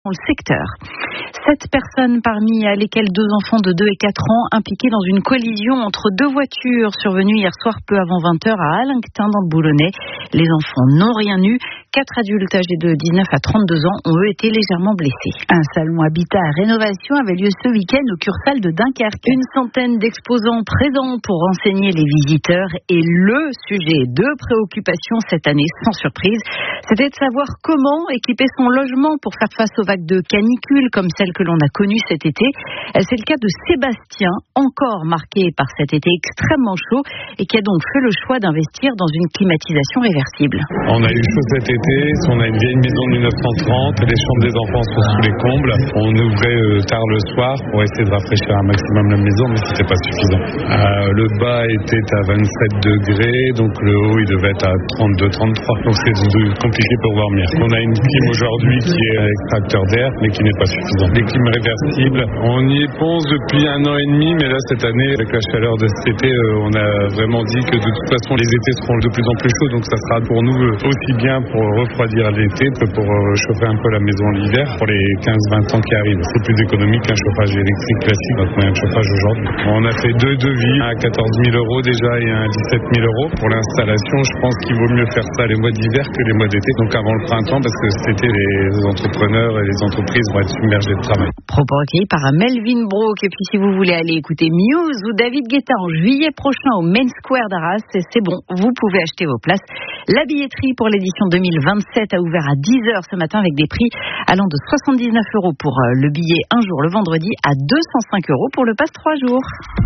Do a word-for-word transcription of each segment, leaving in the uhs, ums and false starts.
dans le secteur. Sept personnes, parmi lesquelles deux enfants de deux et quatre ans, impliqués dans une collision entre deux voitures survenue hier soir peu avant vingt heures à Alinquetin dans le Boulonnais. Les enfants n'ont rien eu. Quatre adultes âgés de dix-neuf à trente-deux ans ont eux été légèrement blessés. Un salon habitat à rénovation avait lieu ce week-end au Cursal de Dunkerque. Une centaine d'exposants présents pour renseigner les visiteurs et le sujet de préoccupation cette année, sans surprise, c'était de savoir comment équiper son logement pour faire face aux vagues de canicule comme celle que l'on a connue cet été. C'est le cas de Sébastien, encore marqué par cet été extrêmement chaud et qui a donc fait le choix d'investir dans une climatisation réversible. On a eu chaud cet été, on a une vieille maison de mille neuf cent trente, les chambres des enfants sont sous les combles. On ouvrait euh, tard le soir pour essayer de rafraîchir un maximum la maison, mais c'était pas suffisant. Euh, le bas était à vingt-sept degrés, donc le haut il devait être à trente-deux trente-trois, donc c'est compliqué pour dormir. On a une clim aujourd'hui qui est extracteur d'air, mais qui n'est pas suffisant. Les clims réversibles, on y pense depuis un an et demi, mais là cette année, avec la chaleur de cet été, euh, on a vraiment dit que de toute façon les étés seront de plus en plus chauds, donc ça sera pour nous euh, aussi bien pour refroidir l'été que pour euh, chauffer un peu la maison l'hiver pour les quinze vingt ans qui arrivent. C'est plus économique qu'un chauffage électrique classique, notre moyen de chauffage aujourd'hui. On a fait deux devis, un à quatorze mille euros déjà et un à dix-sept mille euros. Pour l'installation, je pense qu'il vaut mieux faire ça les mois d'hiver que les mois d'été, donc avant le printemps, parce que cet été, les entrepreneurs et les entreprises vont être submergés de travail. Propos recueillis par Melvin Brook. Et puis si vous voulez aller écouter Muse ou David Guetta en juillet prochain au Main Square d'Arras, c'est bon, vous pouvez acheter vos places. La billetterie pour l'édition deux mille vingt-sept a ouvert à dix heures ce matin avec des prix allant de soixante-dix-neuf euros pour le billet un jour le vendredi à deux cent cinq euros pour le pass trois jours.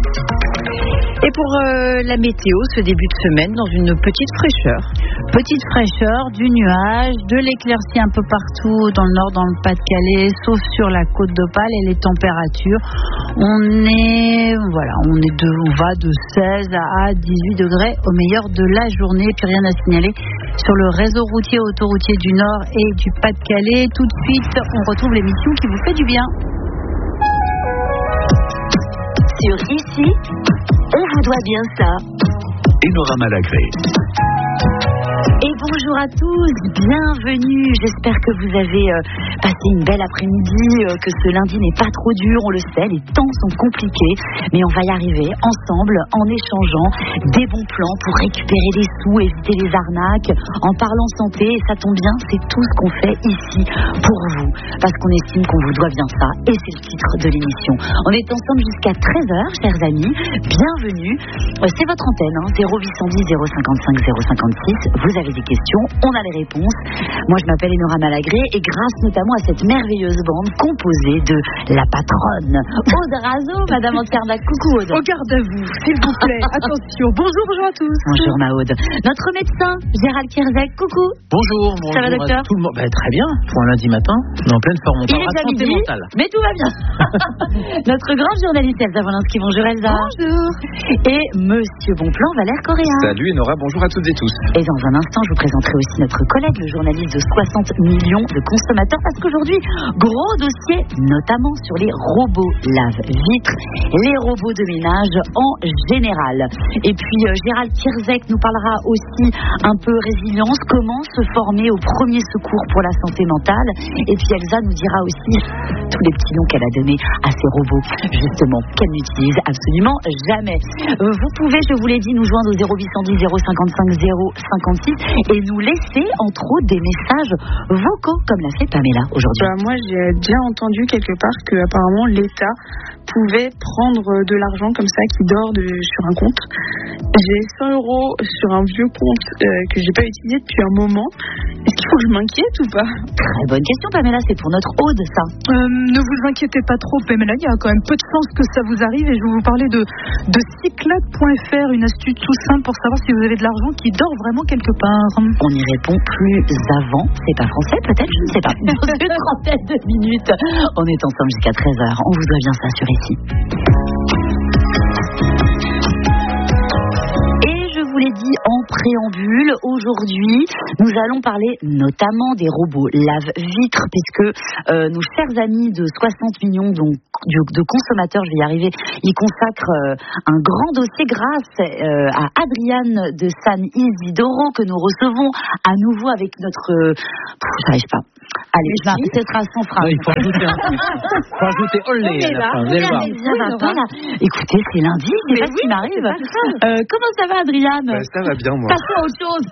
Et pour euh, la météo, ce début de semaine, dans une petite fraîcheur. Petite fraîcheur, du nuage, de l'éclaircie un peu partout dans le nord, dans le Pas-de-Calais, sauf sur la côte d'Opale et les températures. On est, voilà, on est de, on va de seize à dix-huit degrés au meilleur de la journée. Et puis rien à signaler sur le réseau routier autoroutier du Nord et du Pas-de-Calais. Tout de suite, on retrouve l'émission qui vous fait du bien. Sur Ici, on vous doit bien ça. Enora Malagré. Et bonjour à tous, bienvenue. J'espère que vous avez euh, passé une belle après-midi, euh, que ce lundi n'est pas trop dur. On le sait, les temps sont compliqués, mais on va y arriver ensemble en échangeant des bons plans pour récupérer des sous, éviter les arnaques, en parlant santé. Et ça tombe bien, c'est tout ce qu'on fait ici pour vous, parce qu'on estime qu'on vous doit bien ça, et c'est le titre de l'émission. On est ensemble jusqu'à treize heures, chers amis. Bienvenue. Euh, c'est votre antenne, hein, zéro huit cent dix zéro cinquante-cinq zéro cinquante-six. Vous avez des questions, on a les réponses. Moi, je m'appelle Enora Malagré et grâce notamment à cette merveilleuse bande composée de la patronne Aude Razo, Madame Anternac. Coucou Aude. Au garde à vous, s'il vous plaît. Attention. Bonjour, bonjour à tous. Bonjour Maude. Notre médecin Gérald Kierzek. Coucou. Bonjour. bonjour Ça va docteur? Tout le monde. Bah, très bien. Pour un lundi matin, on est en pleine forme. On Il est déjà midi, mais tout va bien. Notre grand journaliste Elsa Wolinski. Bonjour Elsa. Bonjour. Et Monsieur Bonplan Valère Coréen. Salut Enora, bonjour à toutes et tous. Et dans un instant, je vous présenterai aussi notre collègue, le journaliste de soixante millions de consommateurs, parce qu'aujourd'hui, gros dossier, notamment sur les robots lave-vitres, les robots de ménage en général. Et puis, euh, Gérald Kierzek nous parlera aussi un peu résilience, comment se former au premier secours pour la santé mentale. Et puis, Elsa nous dira aussi tous les petits noms qu'elle a donnés à ces robots, justement, qu'elle n'utilise absolument jamais. Euh, vous pouvez, je vous l'ai dit, nous joindre au zéro huit cent dix zéro cinquante-cinq zéro cinquante-six et nous laisser, entre autres, des messages vocaux, comme l'a fait Pamela aujourd'hui. Bah, moi, j'ai déjà entendu quelque part que apparemment l'État pouvait prendre de l'argent comme ça qui dort de, sur un compte. J'ai cent euros sur un vieux compte euh, que j'ai pas utilisé depuis un moment. Est-ce qu'il faut que je m'inquiète ou pas? Très bonne question, Pamela, c'est pour notre Aude, ça. Euh, ne vous inquiétez pas trop, Pamela, il y a quand même peu de chances que ça vous arrive et je vais vous parler de, de cyclade point f r, une astuce tout simple pour savoir si vous avez de l'argent qui dort vraiment quelque part. On y répond plus avant, c'est pas français peut-être, je ne sais pas. Dans une trentaine de minutes, on est ensemble jusqu'à treize heures, on vous doit bien ça sur Ici. Je vous l'ai dit en préambule, aujourd'hui, nous allons parler notamment des robots lave-vitres, puisque euh, nos chers amis de soixante millions donc, de, de consommateurs, je vais y arriver, ils consacrent euh, un grand dossier grâce euh, à Adriane de San Isidoro que nous recevons à nouveau avec notre... Euh, pff, j'arrive pas. Allez, ben, ce sera sans phrase. Il faut ajouter un Il faut ajouter olé à la fin. Vous allez voir. Ça va pas. Écoutez, c'est lundi, c'est pas ce qui m'arrive. Euh, comment ça va, Adrien? Bah, ça va bien, moi. Passons à autre chose.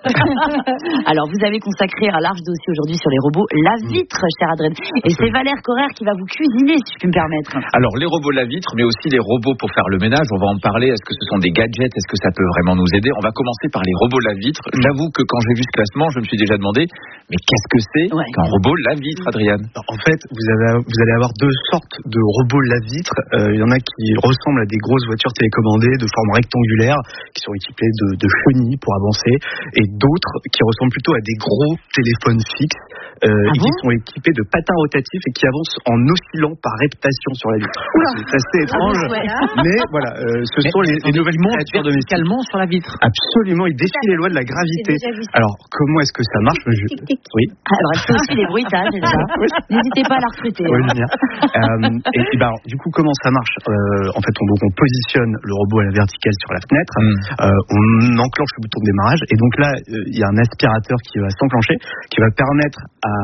Alors, vous avez consacré un large dossier aujourd'hui sur les robots lave-vitre, cher Adrien. Et c'est Valère Correr qui va vous cuisiner, si je puis me permettre. Alors, les robots lave-vitre, mais aussi les robots pour faire le ménage, on va en parler. Est-ce que ce sont des gadgets? Est-ce que ça peut vraiment nous aider? On va commencer par les robots lave-vitre. J'avoue que quand j'ai vu ce classement, je me suis déjà demandé, mais qu'est-ce que c'est ouais. qu'un robot lave-vitre, Adrien? En fait, vous, avez, vous allez avoir deux sortes de robots lave-vitre. Euh, il y en a qui ressemblent à des grosses voitures télécommandées de forme rectangulaire, qui sont équipées de, de chenilles pour avancer, et d'autres qui ressemblent plutôt à des gros téléphones fixes, euh, ah et bon qui sont équipés de patins rotatifs et qui avancent en oscillant par reptation sur la vitre. C'est assez étrange, ah, voilà. mais voilà, euh, ce mais sont les, les nouvelles créatures verticalement sur la vitre. Absolument, ils défient les lois de la gravité. Alors, comment est-ce que ça marche? Je... tic, tic, tic. Oui. Alors, elle fait aussi les bruitages, déjà. N'hésitez pas à la recruter. Oui, hein. euh, et, et ben, du coup, comment ça marche? euh, En fait, on, donc, on positionne le robot à la verticale sur la fenêtre, mm. euh, on enclenche le bouton de démarrage, et donc là, il euh, y a un aspirateur qui va s'enclencher, qui va permettre à,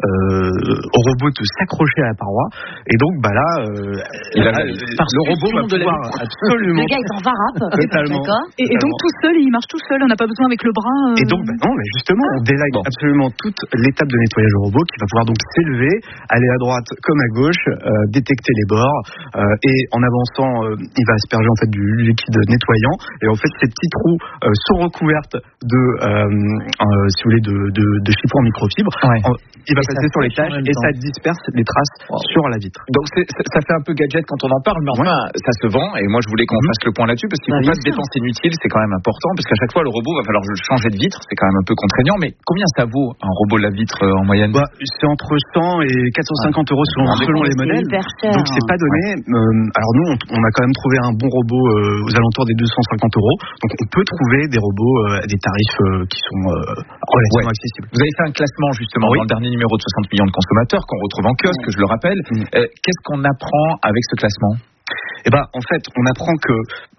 euh, au robot de s'accrocher à la paroi, et donc, bah là, euh, là le robot va pouvoir absolument. Le gars est en varap. Totalement. Et, et donc, tout seul, il marche tout seul, on n'a pas besoin avec le bras. Euh... Et donc, bah non, mais justement, on délègue bon. absolument toute l'étape de nettoyage au robot, qui va pouvoir donc s'élever, aller à droite comme à gauche, euh, détecter les bords, euh, et en avançant, euh, il va asperger en fait du liquide nettoyant, et en fait ces petits trous euh, sont recouvertes de, euh, euh, si vous voulez, de, de, de chiffons en microfibre. Ouais. En, il va et passer sur les tâches et ça disperse les traces wow. sur la vitre. Donc c'est, ça fait un peu gadget quand on en parle, mais enfin ouais. ça se vend, et moi je voulais qu'on mmh. fasse le point là-dessus, parce qu'il ne faut bah, pas de dépenses inutiles, c'est quand même important, parce qu'à chaque fois le robot va falloir changer de vitre, c'est quand même un peu contraignant, mais combien ça vaut un robot lave-vitre euh, en moyenne? Bah, c'est entre cent et quatre cent cinquante euros selon, ah, selon les modèles, cher, donc c'est pas donné. Ouais. Euh, alors nous on, on a quand même trouvé un bon robot euh, aux alentours des deux cent cinquante euros, donc on peut trouver des robots euh, à des tarifs euh, qui sont euh, relativement ouais. accessibles. Vous avez fait un classement justement oui. dans le dernier numéro de soixante millions de consommateurs qu'on retrouve en kiosque, ouais. je le rappelle. Mmh. Euh, qu'est-ce qu'on apprend avec ce classement? Eh ben, en fait, on apprend que,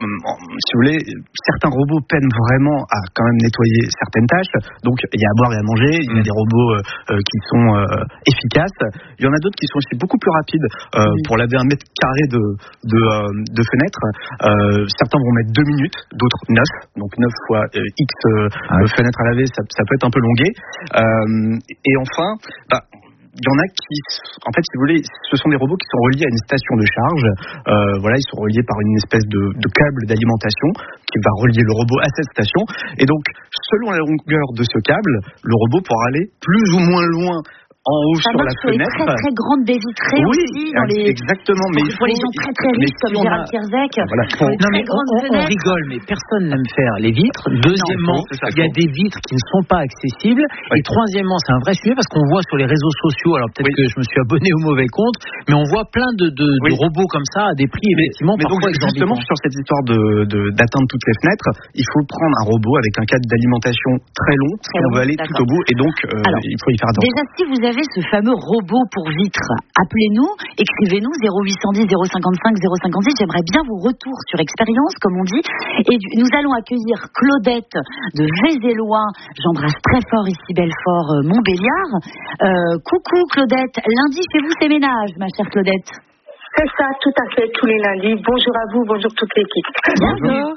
si vous voulez, certains robots peinent vraiment à quand même nettoyer certaines tâches. Donc, il y a à boire et à manger. Il y a des robots euh, qui sont euh, efficaces. Il y en a d'autres qui sont aussi beaucoup plus rapides euh, oui. pour laver un mètre carré de, de, euh, de fenêtre. Euh, certains vont mettre deux minutes, d'autres neuf. Donc, neuf fois euh, X euh, ah oui. fenêtres à laver, ça, ça peut être un peu longué. Euh, et enfin, bah, il y en a qui, en fait, si vous voulez, ce sont des robots qui sont reliés à une station de charge. Euh, voilà, ils sont reliés par une espèce de, de câble d'alimentation qui va relier le robot à cette station. Et donc, selon la longueur de ce câble, le robot pourra aller plus ou moins loin en haut ça sur la fenêtre. Très très grande baie vitrée oui, aussi dans les exactement. Mais pour, pour les gens très très riches comme si Gérald Kierzek. Voilà, pour... Non mais on, on, on rigole, mais personne n'aime faire les vitres. Deuxièmement, non, il y a des vitres qui ne sont pas accessibles. Oui. Et troisièmement, c'est un vrai sujet parce qu'on voit sur les réseaux sociaux. Alors peut-être oui. que je me suis abonné au mauvais compte, mais on voit plein de, de, oui. de robots comme ça à des prix effectivement mais parfois donc, justement sur cette histoire de, de d'atteindre toutes les fenêtres, il faut prendre un robot avec un câble d'alimentation très long si on veut aller tout au bout. Et donc euh, Alors, il faut y faire attention. Déjà, si vous avez ce fameux robot pour vitre, appelez-nous, écrivez-nous zéro huit cent dix zéro cinquante-cinq zéro cinquante-six. J'aimerais bien vos retours sur expérience, comme on dit. Et nous allons accueillir Claudette de Vézélois. J'embrasse très fort ici Belfort, euh, Montbéliard. Euh, coucou Claudette. Lundi chez vous c'est ménage, ma chère Claudette. C'est ça, tout à fait, tous les lundis. Bonjour à vous, bonjour toute l'équipe. Bonjour.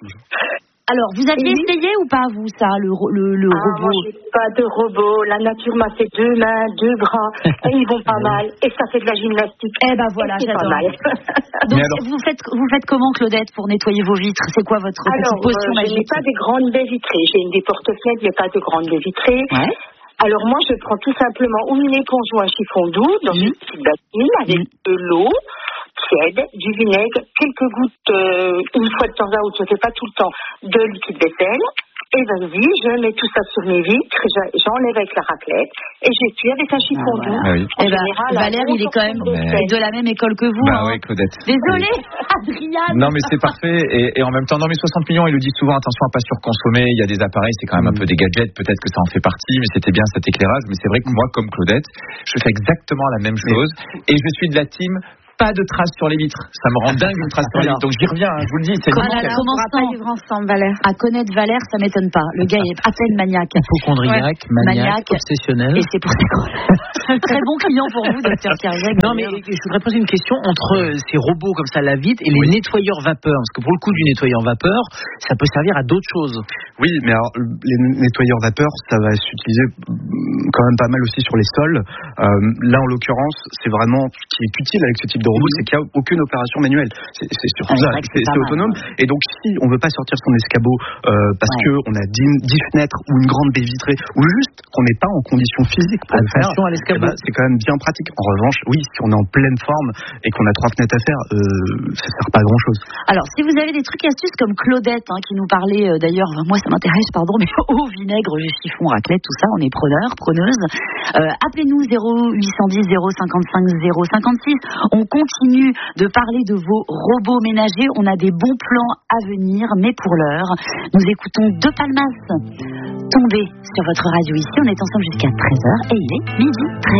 Alors, vous aviez oui. essayé ou pas, vous, ça, le, le, le ah, robot? Moi, j'ai pas de robot. La nature m'a fait deux mains, deux bras, et ils vont pas mal, et ça fait de la gymnastique. Eh ben voilà, j'adore. Pas mal. Donc, alors... vous, faites, vous faites comment, Claudette, pour nettoyer vos vitres? C'est quoi votre alors, petite potion euh, magique? Je n'ai pas des grandes baies vitrées. J'ai une des porte-fenêtres, mais pas de grandes baies vitrées. Ouais. Alors, moi, je prends tout simplement ou une éponge ou un chiffon doux dans mmh. une petite bassine avec mmh. de l'eau tiède, du vinaigre, quelques gouttes, euh, une fois de temps à autre, je ne fais pas tout le temps, de liquide vaisselle. Et vas-y, je mets tout ça sur mes vitres, j'enlève avec la raclette et j'essuie avec un chiffon ah, doux. Voilà. Ah oui. En général, ben, Valère, il est quand même mais... de la même école que vous. Bah hein. oui, Claudette. Désolée, oui. Adrien. Non, mais c'est parfait. Et, et en même temps, dans mes soixante millions, il nous dit souvent attention à pas surconsommer. Il y a des appareils, c'est quand même mmh. un peu des gadgets. Peut-être que ça en fait partie, mais c'était bien cet éclairage. Mais c'est vrai que moi, comme Claudette, je fais exactement la même chose. Mais... Et je suis de la team. pas de traces sur les vitres. Ça me rend dingue une trace sur les vitres. Donc j'y reviens, hein, je vous le dis. C'est Comment nickel. on va pas vivre ensemble, Valère. À connaître Valère, ça m'étonne pas. Le gars est à peine maniaque. Hypochondriaque, ouais. maniaque, maniaque, obsessionnel. Et c'est pour ça très bon client pour vous, docteur Kerrigan. Non, mais je voudrais poser une question entre ces robots comme ça, la vitre, et les oui. nettoyeurs vapeur. Parce que pour le coup du nettoyeur vapeur, ça peut servir à d'autres choses. Oui, mais alors les nettoyeurs vapeur, ça va s'utiliser quand même pas mal aussi sur les sols. Euh, là, en l'occurrence, c'est vraiment ce qui est utile avec ce type de robot, mmh. c'est qu'il n'y a aucune opération manuelle. C'est, c'est surtout ah, ça, c'est, c'est, c'est autonome. Mal, ouais. Et donc, si on ne veut pas sortir son escabeau euh, parce ouais. qu'on a dix fenêtres ou une grande baie vitrée, ou juste qu'on n'est pas en condition physique pour Attention le faire, à l'escabeau. Eh ben, c'est quand même bien pratique. En revanche, oui, si on est en pleine forme et qu'on a trois fenêtres à faire, euh, ça ne sert pas à grand-chose. Alors, si vous avez des trucs et astuces comme Claudette, hein, qui nous parlait euh, d'ailleurs, moi ça m'intéresse, pardon, mais au vinaigre, chiffon, raclette, tout ça, on est preneur, preneuse. Euh, appelez-nous zéro huit cent dix zéro cinquante-cinq zéro cinquante-six. On continue de parler de vos robots ménagers. On a des bons plans à venir, mais pour l'heure, nous écoutons De Palmas tomber sur votre radio ici. On est ensemble jusqu'à treize heures et il est midi treize.